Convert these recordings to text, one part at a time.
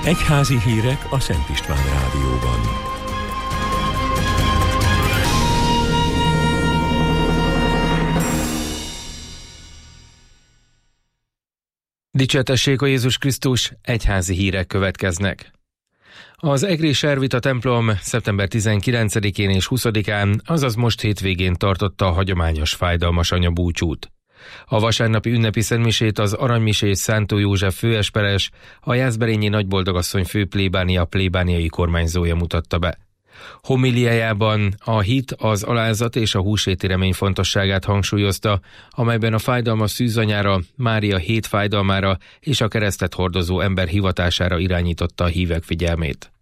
Egyházi hírek a Szent István Rádióban. Dicsértessék a Jézus Krisztus, egyházi hírek következnek. Az egri Servita templom szeptember 19-én és 20-án, azaz most hétvégén tartotta a hagyományos fájdalmas anyabúcsút. A vasárnapi ünnepi szentmisét az aranymisés Szántó József főesperes, a Jászberényi Nagyboldogasszony plébániai kormányzója mutatta be. Homiliájában a hit, az alázat és a húsvéti remény fontosságát hangsúlyozta, amelyben a fájdalmas szűzanyára, Mária 7 fájdalmára és a keresztet hordozó ember hivatására irányította a hívek figyelmét.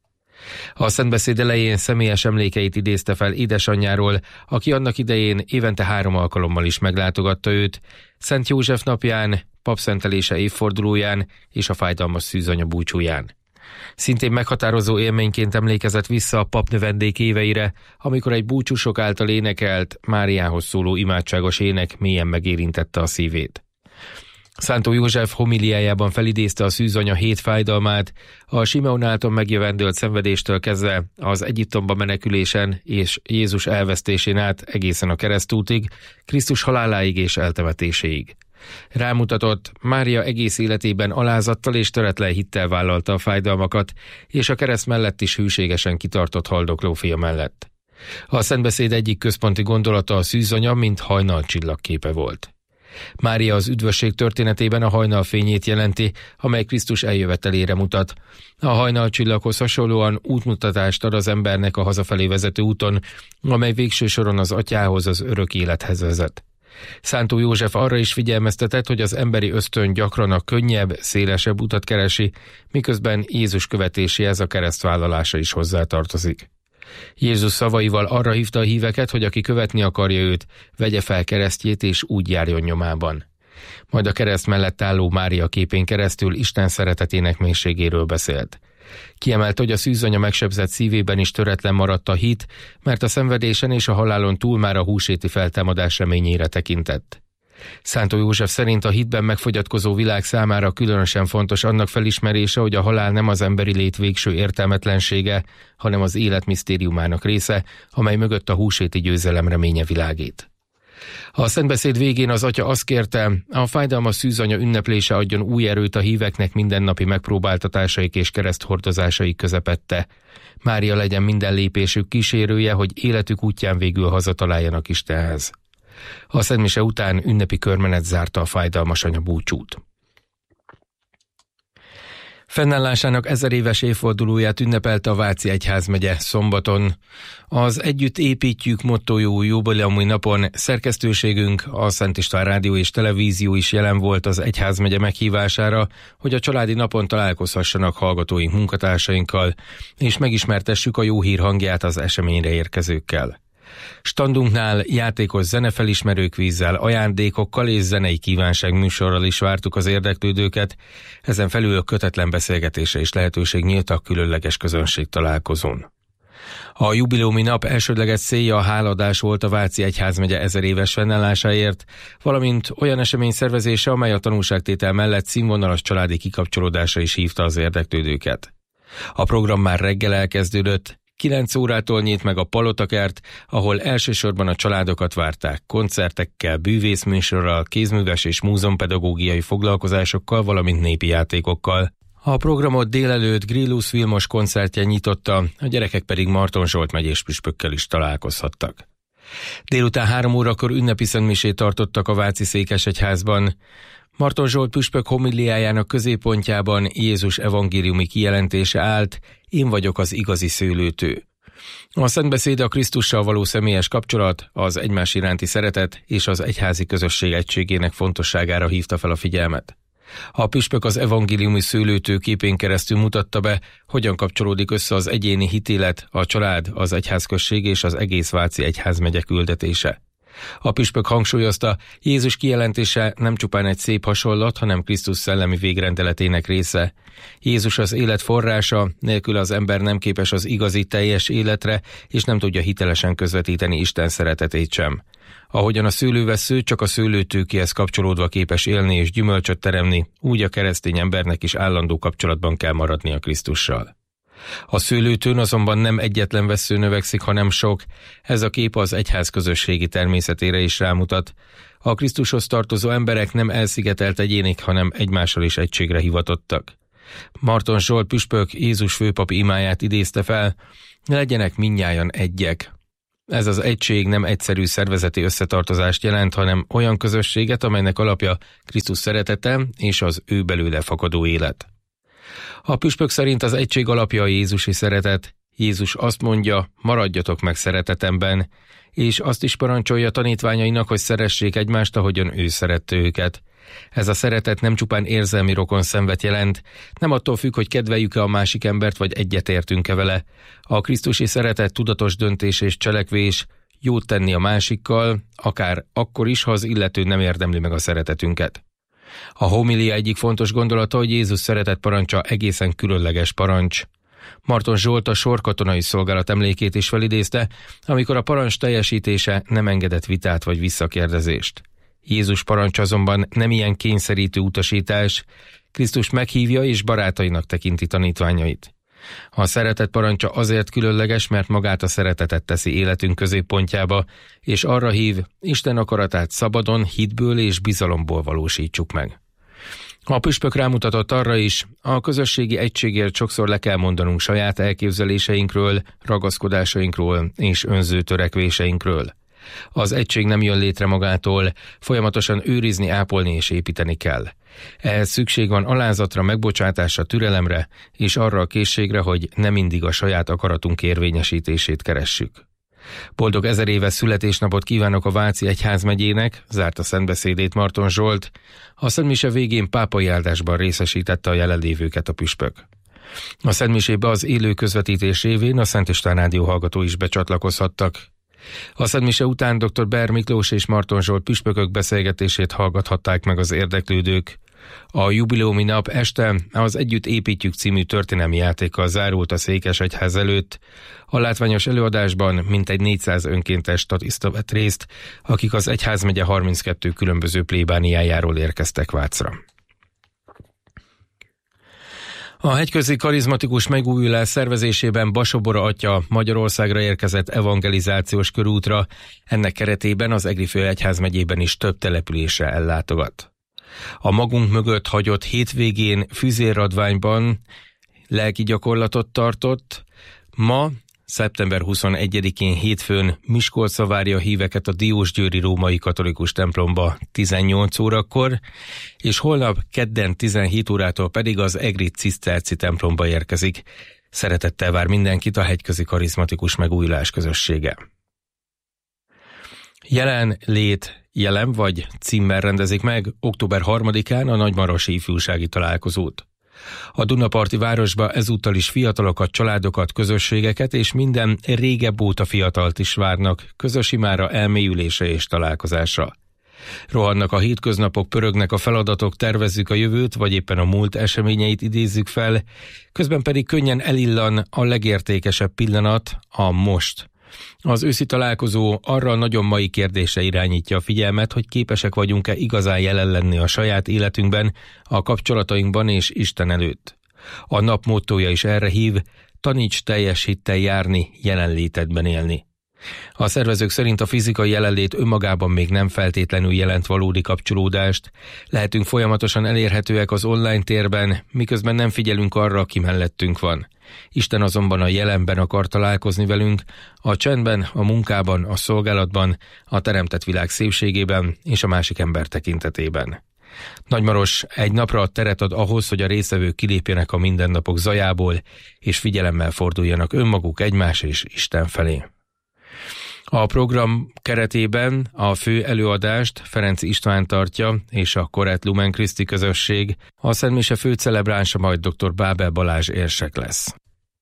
A szentbeszéd elején személyes emlékeit idézte fel édesanyjáról, aki annak idején évente 3 alkalommal is meglátogatta őt, Szent József napján, papszentelése évfordulóján és a fájdalmas szűzanya búcsúján. Szintén meghatározó élményként emlékezett vissza a papnövendék éveire, amikor egy búcsúsok által énekelt, Máriához szóló imádságos ének mélyen megérintette a szívét. Szántó József homiliájában felidézte a szűzanya 7 fájdalmát, a Simeon által megjövendölt szenvedéstől kezdve az Egyiptomba menekülésen és Jézus elvesztésén át egészen a keresztútig, Krisztus haláláig és eltemetéséig. Rámutatott, Mária egész életében alázattal és töretlen hittel vállalta a fájdalmakat, és a kereszt mellett is hűségesen kitartott haldokló fia mellett. A szentbeszéd egyik központi gondolata a szűzanya, mint hajnalcsillag képe volt. Mária az üdvösség történetében a hajnal fényét jelenti, amely Krisztus eljövetelére mutat. A hajnalcsillaghoz hasonlóan útmutatást ad az embernek a hazafelé vezető úton, amely végső soron az atyához, az örök élethez vezet. Szántó József arra is figyelmeztetett, hogy az emberi ösztön gyakran a könnyebb, szélesebb utat keresi, miközben Jézus követéséhez a keresztvállalása is hozzátartozik. Jézus szavaival arra hívta a híveket, hogy aki követni akarja őt, vegye fel keresztjét és úgy járjon nyomában. Majd a kereszt mellett álló Mária képén keresztül Isten szeretetének mélységéről beszélt. Kiemelt, hogy a szűzanya megsebzett szívében is töretlen maradt a hit, mert a szenvedésen és a halálon túl már a húsvéti feltámadás reményére tekintett. Szántó József szerint a hitben megfogyatkozó világ számára különösen fontos annak felismerése, hogy a halál nem az emberi lét végső értelmetlensége, hanem az élet misztériumának része, amely mögött a húsvéti győzelem reménye világít. A szentbeszéd végén az atya azt kérte, a fájdalmas szűzanya ünneplése adjon új erőt a híveknek mindennapi megpróbáltatásaik és kereszthordozásaik közepette. Mária legyen minden lépésük kísérője, hogy életük útján végül hazataláljanak Istenhez. A szentmise után ünnepi körmenet zárta a fájdalmas anyabúcsút. Fennállásának 1000 éves évfordulóját ünnepelte a Váci Egyházmegye szombaton. Az Együtt építjük mottójú jubileumi napon szerkesztőségünk, a Szent István Rádió és Televízió is jelen volt az Egyházmegye meghívására, hogy a családi napon találkozhassanak hallgatóink, munkatársainkkal, és megismertessük a jó hír hangját az eseményre érkezőkkel. Standunknál játékos zenefelismerőkvízzel, ajándékokkal és zenei kívánságműsorral is vártuk az érdeklődőket, ezen felül a kötetlen beszélgetése és lehetőség nyílt a különleges közönség találkozón. A jubileumi nap elsődleges célja a hálaadás volt a Váci Egyházmegye 1000 éves fennállásáért, valamint olyan esemény szervezése, amely a tanúságtétel mellett színvonalas családi kikapcsolódásra is hívta az érdeklődőket. A program már reggel elkezdődött, 9 órától nyílt meg a Palotakert, ahol elsősorban a családokat várták koncertekkel, bűvészműsorral, kézműves és múzeumpedagógiai foglalkozásokkal, valamint népi játékokkal. A programot délelőtt Grillus Vilmos koncertje nyitotta, a gyerekek pedig Marton Zsolt megyés püspökkel is találkozhattak. Délután 3 órakor ünnepi szentmisét tartottak a Váci Székesegyházban. Marton Zsolt püspök homiliájának középpontjában Jézus evangéliumi kijelentése állt: én vagyok az igazi szőlőtő. A szentbeszéd a Krisztussal való személyes kapcsolat, az egymás iránti szeretet és az egyházi közösség egységének fontosságára hívta fel a figyelmet. A püspök az evangéliumi szőlőtő képén keresztül mutatta be, hogyan kapcsolódik össze az egyéni hitélet, a család, az egyházközség és az egész Váci Egyházmegye küldetése. A püspök hangsúlyozta, Jézus kijelentése nem csupán egy szép hasonlat, hanem Krisztus szellemi végrendeletének része. Jézus az élet forrása, nélkül az ember nem képes az igazi, teljes életre, és nem tudja hitelesen közvetíteni Isten szeretetét sem. Ahogyan a szőlővessző csak a szőlőtőkéhez kapcsolódva képes élni és gyümölcsöt teremni, úgy a keresztény embernek is állandó kapcsolatban kell maradnia Krisztussal. A szőlőtőn azonban nem egyetlen vessző növekszik, hanem sok. Ez a kép az egyház közösségi természetére is rámutat. A Krisztushoz tartozó emberek nem elszigetelt egyénik, hanem egymással is egységre hivatottak. Marton Zsolt püspök Jézus főpapi imáját idézte fel: legyenek mindnyájan egyek. Ez az egység nem egyszerű szervezeti összetartozást jelent, hanem olyan közösséget, amelynek alapja Krisztus szeretete és az ő belőle fakadó élet. A püspök szerint az egység alapja a jézusi szeretet. Jézus azt mondja, maradjatok meg szeretetemben, és azt is parancsolja tanítványainak, hogy szeressék egymást, ahogyan ő szerette őket. Ez a szeretet nem csupán érzelmi rokonszenvet jelent, nem attól függ, hogy kedveljük-e a másik embert, vagy egyetértünk-e vele. A krisztusi szeretet tudatos döntés és cselekvés, jót tenni a másikkal, akár akkor is, ha az illető nem érdemli meg a szeretetünket. A homilia egyik fontos gondolata, hogy Jézus szeretet parancsa egészen különleges parancs. Marton Zsolt a sorkatonai szolgálat emlékét is felidézte, amikor a parancs teljesítése nem engedett vitát vagy visszakérdezést. Jézus parancs azonban nem ilyen kényszerítő utasítás, Krisztus meghívja és barátainak tekinti tanítványait. A szeretet parancsa azért különleges, mert magát a szeretetet teszi életünk középpontjába, és arra hív, Isten akaratát szabadon, hitből és bizalomból valósítsuk meg. A püspök rámutatott arra is, a közösségi egységért sokszor le kell mondanunk saját elképzeléseinkről, ragaszkodásainkról és önző törekvéseinkről. Az egység nem jön létre magától, folyamatosan őrizni, ápolni és építeni kell. Ehhez szükség van alázatra, megbocsátásra, türelemre és arra a készségre, hogy nem mindig a saját akaratunk érvényesítését keressük. Boldog 1000 éves születésnapot kívánok a Váci Egyházmegyének, zárt a szentbeszédét Marton Zsolt. A szentmise végén pápai áldásban részesítette a jelenlévőket a püspök. A szentmisébe az élő közvetítés révén a Szent István Rádió hallgató is becsatlakozhattak. A szentmise után dr. Ber Miklós és Marton Zsolt püspökök beszélgetését hallgathatták meg az érdeklődők. A jubileumi nap este az Együtt építjük című történelmi játékkal zárult a Székesegyház előtt. A látványos előadásban mintegy 400 önkéntes statiszta vett részt, akik az egyházmegye 32 különböző plébániájáról érkeztek Vácra. A hegyközi karizmatikus megújulás szervezésében Basobora atya Magyarországra érkezett evangelizációs körútra, ennek keretében az Egri főegyházmegyében is több településre ellátogat. A magunk mögött hagyott hétvégén Füzérradványban lelki gyakorlatot tartott, ma szeptember 21-én hétfőn Miskolcra várja a híveket a Diósgyőri római katolikus templomba 18 órakor, és holnap kedden 17 órától pedig az egri ciszterci templomba érkezik. Szeretettel vár mindenkit a hegyközi karizmatikus megújulás közössége. Jelen vagy címmel rendezik meg október 3-án a Nagymarosi ifjúsági találkozót. A Dunaparti városba ezúttal is fiatalokat, családokat, közösségeket és minden régebb óta fiatalt is várnak közös imára, elmélyülésre és találkozásra. Rohannak a hétköznapok, pörögnek a feladatok, tervezzük a jövőt, vagy éppen a múlt eseményeit idézzük fel, közben pedig könnyen elillan a legértékesebb pillanat, a most. Az őszi találkozó arra a nagyon mai kérdésre irányítja a figyelmet, hogy képesek vagyunk-e igazán jelen lenni a saját életünkben, a kapcsolatainkban és Isten előtt. A nap mottója is erre hív, taníts teljes hittel járni, jelenlétedben élni. A szervezők szerint a fizikai jelenlét önmagában még nem feltétlenül jelent valódi kapcsolódást, lehetünk folyamatosan elérhetőek az online térben, miközben nem figyelünk arra, aki mellettünk van. Isten azonban a jelenben akar találkozni velünk, a csendben, a munkában, a szolgálatban, a teremtett világ szépségében és a másik ember tekintetében. Nagymaros egy napra teret ad ahhoz, hogy a résztvevők kilépjenek a mindennapok zajából, és figyelemmel forduljanak önmaguk, egymás és Isten felé. A program keretében a fő előadást Ferenc István tartja, és a Korett Lumen Christi közösség, a szentmise főcelebránsa majd dr. Bábel Balázs érsek lesz.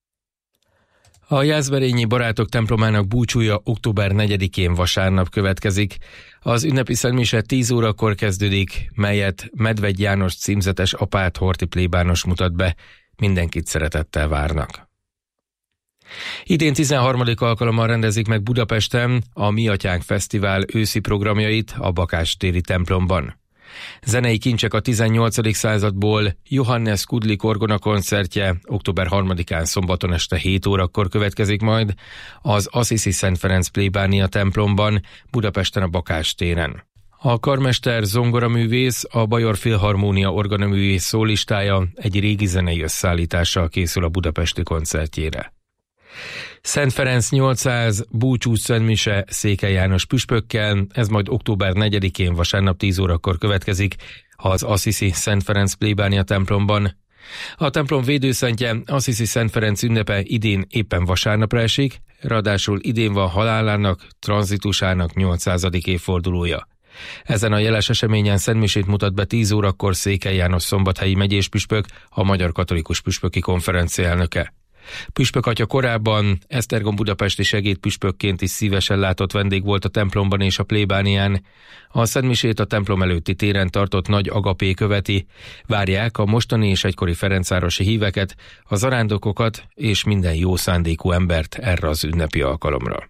A Jászberényi Barátok templomának búcsúja október 4-én vasárnap következik. Az ünnepi szentmise 10 órakor kezdődik, melyet Medvegy János címzetes apát Horthy plébános mutat be. Mindenkit szeretettel várnak. Idén 13. alkalommal rendezik meg Budapesten a Mi Atyánk Fesztivál őszi programjait a Bakástéri templomban. Zenei kincsek a 18. századból, Johannes Kudlik orgona koncertje október 3-án szombaton este 7 órakor következik majd az Assisi Szent Ferenc plébánia templomban, Budapesten a Bakástéren. A karmester zongoraművész, a Bajor Filharmónia orgonaművész szólistája egy régi zenei összeállítással készül a budapesti koncertjére. Szent Ferenc 800 búcsú szentmise Székely János püspökkel, ez majd október 4-én vasárnap 10 órakor következik az Assisi Szent Ferenc plébánia templomban. A templom védőszentje, Assisi Szent Ferenc ünnepe idén éppen vasárnapra esik, ráadásul idén van halálának, tranzitusának 800. évfordulója. Ezen a jeles eseményen szentmisét mutat be 10 órakor Székely János szombathelyi megyéspüspök, a Magyar Katolikus Püspöki Konferencia elnöke. Püspök atya korábban Esztergom budapesti segédpüspökként is szívesen látott vendég volt a templomban és a plébánián. A szentmisét a templom előtti téren tartott nagy agapé követi. Várják a mostani és egykori ferencvárosi híveket, a zarándokokat és minden jó szándékú embert erre az ünnepi alkalomra.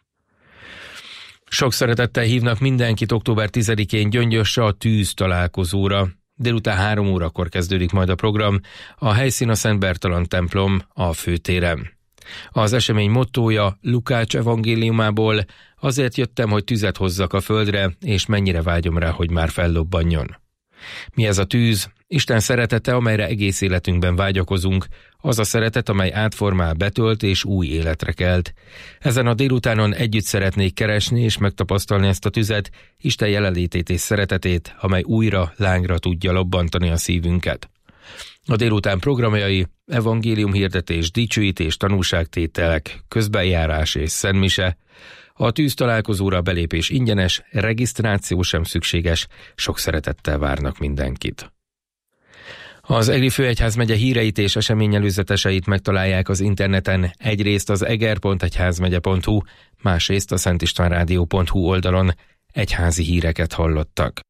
Sok szeretettel hívnak mindenkit október 10-én Gyöngyösre a tűz találkozóra. Délután 3 órakor kezdődik majd a program, a helyszín a Szent Bertalan templom a főtéren. Az esemény mottója Lukács evangéliumából: azért jöttem, hogy tüzet hozzak a földre, és mennyire vágyom rá, hogy már fellobbanjon. Mi ez a tűz? Isten szeretete, amelyre egész életünkben vágyakozunk, az a szeretet, amely átformál, betölt és új életre kelt. Ezen a délutánon együtt szeretnék keresni és megtapasztalni ezt a tüzet, Isten jelenlétét és szeretetét, amely újra lángra tudja lobbantani a szívünket. A délután programjai: evangéliumhirdetés, dicsőítés, tanúságtételek, közbenjárás és szentmise. A tűz találkozóra belépés ingyenes, regisztráció sem szükséges, sok szeretettel várnak mindenkit. Az Egri Főegyházmegye híreit és eseményelőzeteseit megtalálják az interneten, egyrészt az eger.egyházmegye.hu, másrészt a szentistvánrádió.hu oldalon. Egyházi híreket hallottak.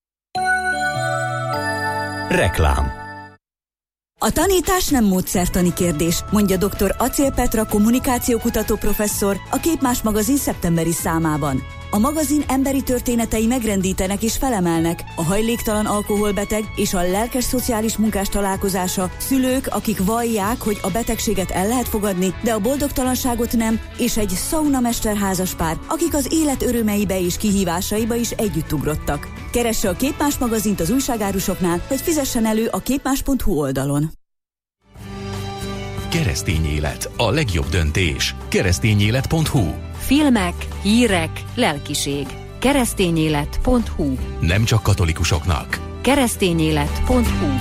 Reklám. A tanítás nem módszertani kérdés, mondja dr. Acél Petra kommunikációkutató professzor a Képmás magazin szeptemberi számában. A magazin emberi történetei megrendítenek és felemelnek, a hajléktalan alkoholbeteg és a lelkes szociális munkás találkozása, szülők, akik vallják, hogy a betegséget el lehet fogadni, de a boldogtalanságot nem, és egy szaunamester házaspár, akik az élet örömeibe és kihívásaiba is együtt ugrottak. Keresse a Képmás magazint az újságárusoknál, vagy fizessen elő a képmás.hu oldalon. Keresztény élet, a legjobb döntés. Keresztényélet.hu. Filmek, hírek, lelkiség. Keresztényélet.hu. Nem csak katolikusoknak. Keresztényélet.hu.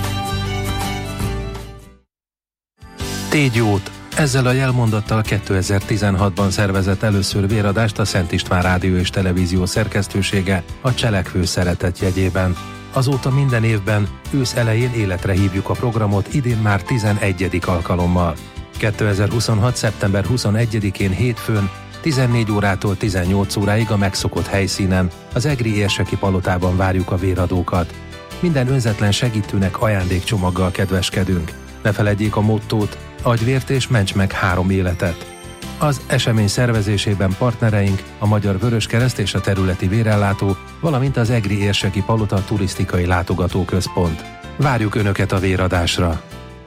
Tégy jót! Ezzel a jelmondattal 2016-ban szervezett először véradást a Szent István Rádió és Televízió szerkesztősége a Cselekvő Szeretet jegyében. Azóta minden évben ősz elején életre hívjuk a programot, idén már 11. alkalommal. 2026. szeptember 21-én hétfőn 14 órától 18 óráig a megszokott helyszínen, az Egri Érseki Palotában várjuk a véradókat. Minden önzetlen segítőnek ajándékcsomaggal kedveskedünk. Ne feledjék a mottót: adj vért és ments meg 3 életet. Az esemény szervezésében partnereink a Magyar Vöröskereszt és a területi vérellátó, valamint az Egri Érseki Palota turisztikai látogatóközpont. Várjuk Önöket a véradásra!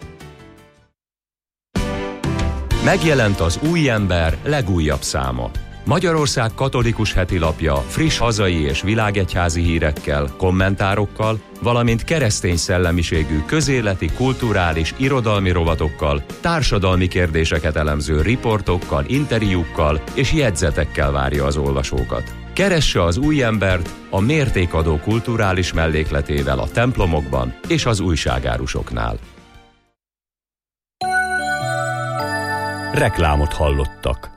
Megjelent az Új Ember legújabb száma. Magyarország katolikus hetilapja friss hazai és világegyházi hírekkel, kommentárokkal, valamint keresztény szellemiségű közéleti, kulturális, irodalmi rovatokkal, társadalmi kérdéseket elemző riportokkal, interjúkkal és jegyzetekkel várja az olvasókat. Keresse az Új Embert a mértékadó kulturális mellékletével a templomokban és az újságárusoknál. Reklámot hallottak.